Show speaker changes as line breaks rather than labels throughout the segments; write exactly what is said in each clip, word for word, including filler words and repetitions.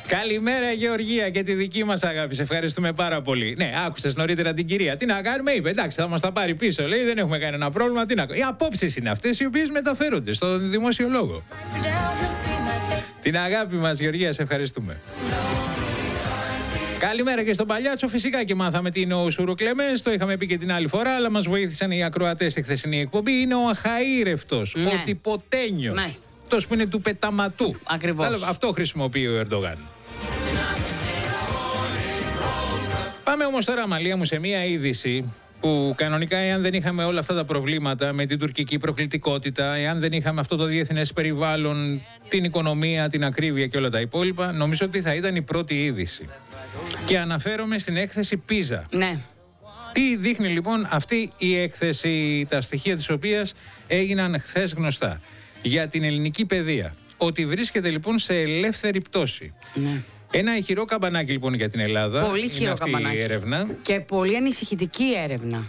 Καλημέρα Γεωργία και τη δική μας αγάπη. Σε ευχαριστούμε πάρα πολύ. Ναι, άκουσες νωρίτερα την κυρία. Τι να κάνουμε, είπε. Εντάξει, θα μας τα πάρει πίσω. Λέει, δεν έχουμε κανένα πρόβλημα. Τι να... Οι απόψεις είναι αυτές οι οποίες μεταφέρονται στο δημόσιο λόγο. Την αγάπη μας Γεωργία, σε ευχαριστούμε. Καλημέρα και στον Παλιάτσο. Φυσικά και μάθαμε τι είναι ο Σουροκλεμές. Το είχαμε πει και την άλλη φορά, αλλά μας βοήθησαν οι ακροατές στη χθεσινή εκπομπή. Είναι ο αχαήρευτος, ναι. Ο τυποτένιος. Ναι. Αυτός που είναι του πεταματού.
Ακριβώς.
Αυτό χρησιμοποιεί ο Ερντογάν. Πάμε όμως τώρα, Αμαλία μου, σε μία είδηση που κανονικά, εάν δεν είχαμε όλα αυτά τα προβλήματα με την τουρκική προκλητικότητα, εάν δεν είχαμε αυτό το διεθνές περιβάλλον, την οικονομία, την ακρίβεια και όλα τα υπόλοιπα, νομίζω ότι θα ήταν η πρώτη είδηση. Και αναφέρομαι στην έκθεση Πίζα.
Ναι.
Τι δείχνει λοιπόν αυτή η έκθεση, τα στοιχεία της οποίας έγιναν χθες γνωστά για την ελληνική παιδεία? Ότι βρίσκεται λοιπόν σε ελεύθερη πτώση.
Ναι.
Ένα ηχηρό καμπανάκι λοιπόν για την Ελλάδα.
Πολύ ηχηρό καμπανάκι.
Η έρευνα.
Και πολύ ανησυχητική έρευνα.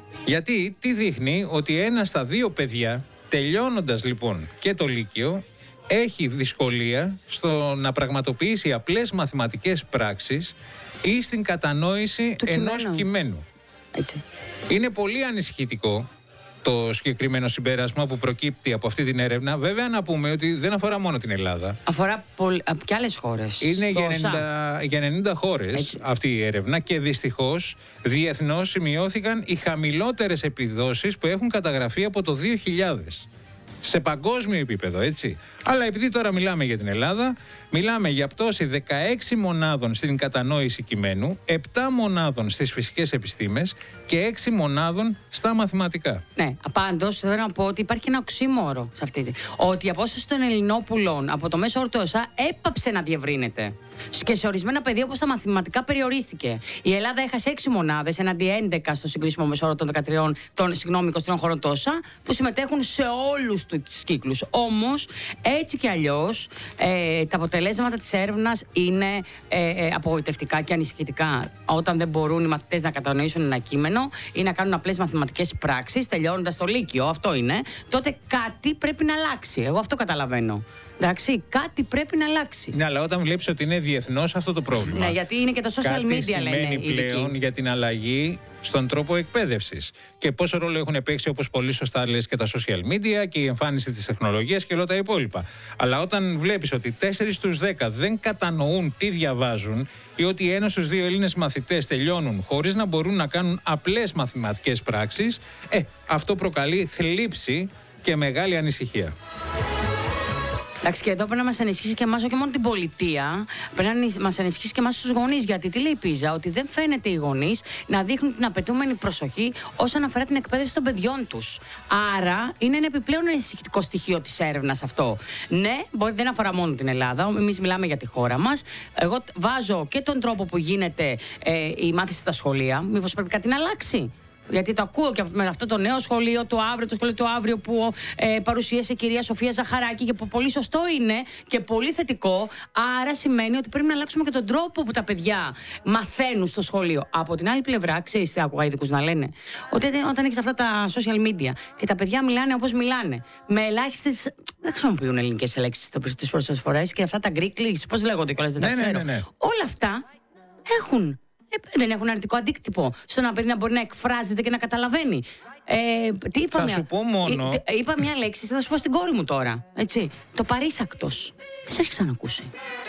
Γιατί τι δείχνει? Ότι ένα στα δύο παιδιά, τελειώνοντας λοιπόν και το Λύκειο, έχει δυσκολία στο να πραγματοποιήσει απλές μαθηματικές πράξεις ή στην κατανόηση
του
ενός
κειμένου.
κειμένου.
Έτσι.
Είναι πολύ ανησυχητικό το συγκεκριμένο συμπέρασμα που προκύπτει από αυτή την έρευνα. Βέβαια, να πούμε ότι δεν αφορά μόνο την Ελλάδα.
Αφορά πολλ... και άλλες χώρες.
Είναι για ενενήντα, για ενενήντα χώρες. Έτσι. Αυτή η έρευνα και δυστυχώς διεθνώς σημειώθηκαν οι χαμηλότερες επιδόσεις που έχουν καταγραφεί από το δύο χιλιάδες. Σε παγκόσμιο επίπεδο, έτσι. Αλλά επειδή τώρα μιλάμε για την Ελλάδα, μιλάμε για πτώση δεκαέξι μονάδων στην κατανόηση κειμένου, επτά μονάδων στις φυσικές επιστήμες και έξι μονάδων στα μαθηματικά.
Ναι, πάντως θέλω να πω ότι υπάρχει ένα οξύμορο σε αυτή τη. Ότι η απόσταση των Ελληνόπουλων από το μέσο όρο του ΩΣΑ έπαψε να διευρύνεται. Και σε ορισμένα πεδία, όπως τα μαθηματικά, περιορίστηκε. Η Ελλάδα έχασε έξι μονάδες εναντί έντεκα στο συγκρίσιμο μέσο όρο των δεκατρία, των, συγγνώμη, είκοσι τριών χωρών του ΩΣΑ, που συμμετέχουν σε όλους τους κύκλους. Όμως, έτσι κι αλλιώς, ε, τα αποτελέσματα της έρευνας είναι ε, ε, απογοητευτικά και ανησυχητικά. Όταν δεν μπορούν οι μαθητές να κατανοήσουν ένα κείμενο ή να κάνουν απλές μαθηματικές πράξεις, τελειώνοντας το Λύκειο, αυτό είναι, τότε κάτι πρέπει να αλλάξει. Εγώ αυτό καταλαβαίνω. Εντάξει, κάτι πρέπει να αλλάξει.
Ναι, αλλά όταν βλέπεις ότι είναι διεθνώς αυτό το πρόβλημα.
Ναι, γιατί είναι και το social
κάτι
media, λένε.
Κάτι σημαίνει πλέον για την αλλαγή στον τρόπο εκπαίδευσης. Και πόσο ρόλο έχουν παίξει, όπως πολύ σωστά λες, και τα social media και η εμφάνιση της τεχνολογίας και όλα τα υπόλοιπα. Αλλά όταν βλέπεις ότι τέσσερις στους δέκα δεν κατανοούν τι διαβάζουν ή ότι ένα στους δύο Έλληνες μαθητές τελειώνουν χωρίς να μπορούν να κάνουν απλές μαθηματικές πράξεις, ε, αυτό προκαλεί θλίψη και μεγάλη ανησυχία.
Εντάξει, και εδώ πρέπει να μας ανησυχήσει και εμάς, όχι μόνο την πολιτεία, πρέπει να μας ανησυχήσει και εμάς τους γονείς. Γιατί τι λέει η Πίζα? Ότι δεν φαίνεται οι γονείς να δείχνουν την απαιτούμενη προσοχή όσον αφορά την εκπαίδευση των παιδιών τους. Άρα είναι ένα επιπλέον ανησυχητικό στοιχείο της έρευνας αυτό. Ναι, μπορεί, δεν αφορά μόνο την Ελλάδα. Εμείς μιλάμε για τη χώρα μας. Εγώ βάζω και τον τρόπο που γίνεται ε, η μάθηση στα σχολεία. Μήπως πρέπει κάτι να αλλάξει? Γιατί το ακούω και με αυτό το νέο σχολείο, το αύριο, το σχολείο του αύριο που ε, παρουσίασε η κυρία Σοφία Ζαχαράκη και που πολύ σωστό είναι και πολύ θετικό. Άρα σημαίνει ότι πρέπει να αλλάξουμε και τον τρόπο που τα παιδιά μαθαίνουν στο σχολείο. Από την άλλη πλευρά, ξέρεις τι άκουγα ειδικούς να λένε? Ότι όταν έχεις αυτά τα social media και τα παιδιά μιλάνε όπως μιλάνε, με ελάχιστες. Δεν χρησιμοποιούν ελληνικές λέξεις τις πρώτες φορές και αυτά τα Greek leaks, πώς λέγονται κιόλας, δεν τα ξέρω.
Ναι, ναι, ναι.
Όλα αυτά έχουν. Ε, δεν έχουν αρνητικό αντίκτυπο στο να παιδί να μπορεί να εκφράζεται και να καταλαβαίνει. Ε, τι είπα
θα
μια...
σου πω μόνο.
Ε, είπα μια λέξη, θα σου πω στην κόρη μου τώρα. Έτσι. Το παρήσακτος. Δεν το έχει ξανακούσει.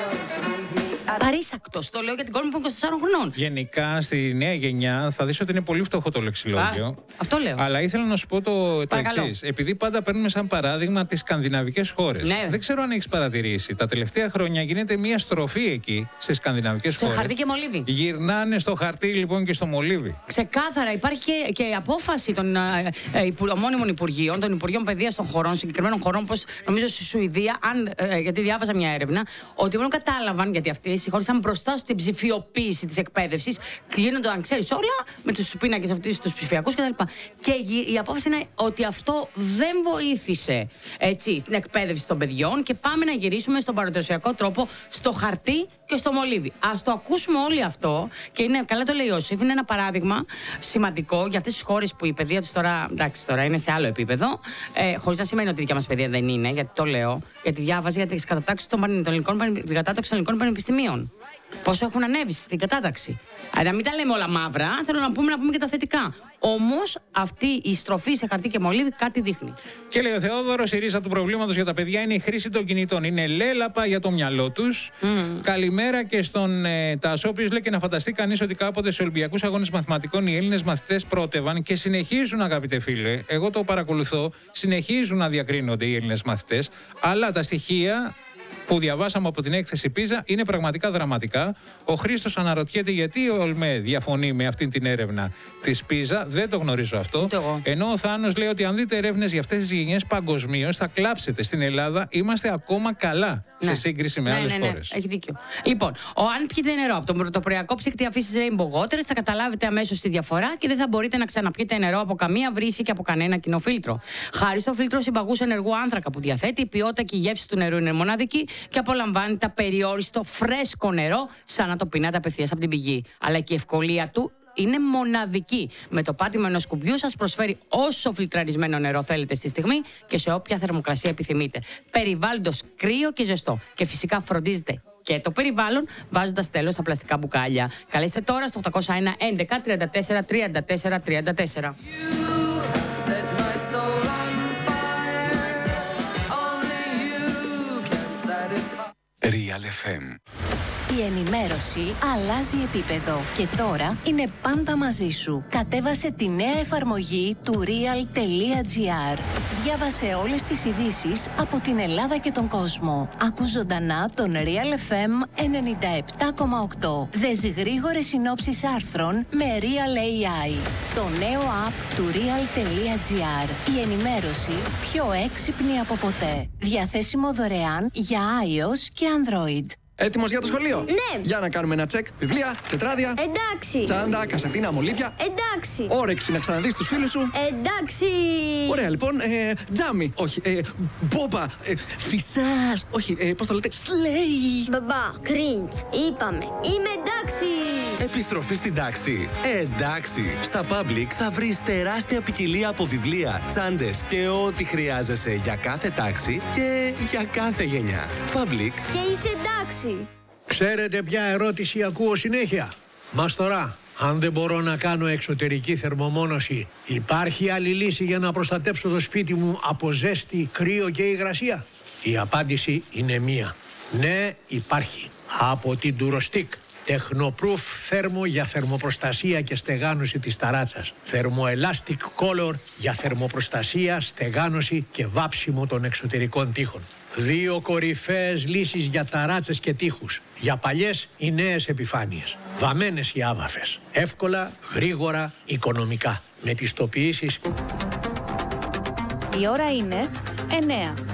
Παρήσακτος. Το λέω για την κόρη μου που είναι είκοσι τεσσάρων χρονών.
Γενικά στη νέα γενιά θα δεις ότι είναι πολύ φτωχό το λεξιλόγιο.
Α, αυτό λέω.
Αλλά ήθελα να σου πω το, το εξής. Επειδή πάντα παίρνουμε σαν παράδειγμα τις σκανδιναβικές χώρες.
Ναι.
Δεν ξέρω αν έχεις παρατηρήσει. Τα τελευταία χρόνια γίνεται μια στροφή εκεί στις σκανδιναβικές χώρες.
Στο χαρτί και μολύβι.
Γυρνάνε στο χαρτί λοιπόν και στο μολύβι.
Ξεκάθαρα. Υπάρχει και, και απόφαση των ε, ε, ομώνυμων υπουργείων, των Υπουργείων Παιδείας των χωρών, συγκεκριμένων χωρών, όπως νομίζω στη Σουηδία, αν, ε, γιατί διάβαζα μια έρευνα, ότι μόνο κατάλαβαν, γιατί αυτές οι χώρες ήταν μπροστά στην ψηφιοποίηση της εκπαίδευσης, κλείνονταν, ξέρεις, όλα με τους πίνακες αυτούς, τους ψηφιακούς κτλ. Και η, η απόφαση είναι ότι αυτό δεν βοήθησε, έτσι, στην εκπαίδευση των παιδιών και πάμε να γυρίσουμε στον παραδοσιακό τρόπο, στο χαρτί και και στο μολύβι. Ας το ακούσουμε όλοι αυτό. Και είναι, καλά το λέει ο Ιωσήφ, είναι ένα παράδειγμα σημαντικό για αυτές τις χώρες που η παιδεία τους τώρα, εντάξει, τώρα είναι σε άλλο επίπεδο. Ε, χωρίς να σημαίνει ότι η δικιά μας παιδεία δεν είναι, γιατί το λέω. Γιατί διάβαζα για τις κατατάξεις των ελληνικών, την κατάταξη των ελληνικών πανεπιστημίων. Πόσο έχουν ανέβει στην κατάταξη. Αλλά να μην τα λέμε όλα μαύρα, θέλω να πούμε, να πούμε και τα θετικά. Όμως αυτή η στροφή σε χαρτί και μολύβι κάτι δείχνει.
Και λέει ο Θεόδωρος, η ρίζα του προβλήματος για τα παιδιά είναι η χρήση των κινητών. Είναι λέλαπα για το μυαλό τους. Mm. Καλημέρα και στον ε, Τάσο, ο οποίος λέει και να φανταστεί κανείς ότι κάποτε σε Ολυμπιακούς Αγώνες Μαθηματικών οι Έλληνες μαθητές πρότευαν και συνεχίζουν, αγαπητέ φίλε. Εγώ το παρακολουθώ. Συνεχίζουν να διακρίνονται οι Έλληνες μαθητές. Αλλά τα στοιχεία που διαβάσαμε από την έκθεση Πίζα είναι πραγματικά δραματικά. Ο Χρήστος αναρωτιέται γιατί ο ΟΛΜΕ διαφωνεί με αυτή την έρευνα της Πίζα. Δεν το γνωρίζω αυτό. Ενώ ο Θάνος λέει ότι αν δείτε έρευνες για αυτές τις γενιές παγκοσμίως θα κλάψετε. Στην Ελλάδα είμαστε ακόμα καλά ναι. σε σύγκριση με ναι, άλλες
ναι, ναι,
χώρες.
Έχει δίκιο. Λοιπόν, ο, αν πιείτε νερό από τον πρωτοποριακό ψύκτη αφήσεις Rainbow Waters θα καταλάβετε αμέσως τη διαφορά και δεν θα μπορείτε να ξαναπιείτε νερό από καμία βρύση και από κανένα κοινό φίλτρο. Χάρη στο φίλτρο συμπαγούς ενεργού άνθρακα που διαθέτει, η ποιότητα και η γεύση του νερού είναι μοναδική και απολαμβάνει τα περιόριστο φρέσκο νερό σαν να το πίνατε απευθείας από την πηγή. Αλλά και η ευκολία του είναι μοναδική. Με το πάτημα ενός κουμπιού σας προσφέρει όσο φιλτραρισμένο νερό θέλετε στη στιγμή και σε όποια θερμοκρασία επιθυμείτε. Περιβάλλοντος κρύο και ζεστό. Και φυσικά φροντίζετε και το περιβάλλον βάζοντας τέλος στα πλαστικά μπουκάλια. Καλέστε τώρα στο οκτώ μηδέν ένα έντεκα τριάντα τέσσερα τριάντα τέσσερα τριάντα τέσσερα.
Real εφ εμ.
Η ενημέρωση αλλάζει επίπεδο και τώρα είναι πάντα μαζί σου. Κατέβασε τη νέα εφαρμογή του real.gr. Διάβασε όλες τις ειδήσεις από την Ελλάδα και τον κόσμο. Ακού ζωντανά τον Real εφ εμ ενενήντα επτά κόμμα οκτώ. Δες γρήγορες συνόψεις άρθρων με Real έι άι. Το νέο app του real.gr. Η ενημέρωση πιο έξυπνη από ποτέ. Διαθέσιμο δωρεάν για iOS και Android.
Έτοιμος για το σχολείο?
Ναι.
Για να κάνουμε ένα τσεκ. Βιβλία, τετράδια.
Εντάξει.
Τσάντα, κασετίνα, μολύβια.
Εντάξει.
Όρεξη να ξαναδείς τους φίλους σου.
Εντάξει.
Ωραία, λοιπόν. Ε, τζάμι. Όχι. Ε, μπόμπα. Ε, φυσάς. Όχι. Ε, πώς το λέτε? Σλέι.
Μπαμπά, cringe. Είπαμε. Είμαι εντάξει.
Επιστροφή στην τάξη. Ε, εντάξει. Στα Public θα βρεις τεράστια ποικιλία από βιβλία, τσάντες και ό,τι χρειάζεσαι για κάθε τάξη και για κάθε γενιά. Public.
Και είσαι εντάξει.
Ξέρετε ποια ερώτηση ακούω συνέχεια? Μαστορά, αν δεν μπορώ να κάνω εξωτερική θερμομόνωση, υπάρχει άλλη λύση για να προστατέψω το σπίτι μου από ζέστη, κρύο και υγρασία? Η απάντηση είναι μία. Ναι, υπάρχει. Από την Durostick. Technoproof θέρμο για θερμοπροστασία και στεγάνωση της ταράτσας. Thermoelastic Color για θερμοπροστασία, στεγάνωση και βάψιμο των εξωτερικών τοίχων. Δύο κορυφαίες λύσεις για ταράτσες και τοίχους. Για παλιές ή νέες επιφάνειες. Βαμμένες ή άβαφες. Εύκολα, γρήγορα, οικονομικά. Με πιστοποιήσεις.
Η ώρα είναι εννέα.